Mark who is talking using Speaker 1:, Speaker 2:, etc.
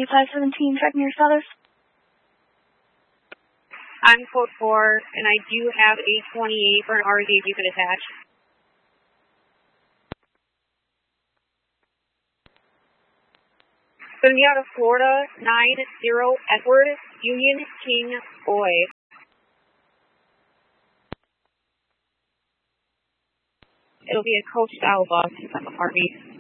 Speaker 1: 517, checking your status.
Speaker 2: I'm code 4, and I do have a 28 for an RV if you could attach. Going to be out of Florida, 90 Edward, Union King, Boy. It'll be a coach style bus, RV.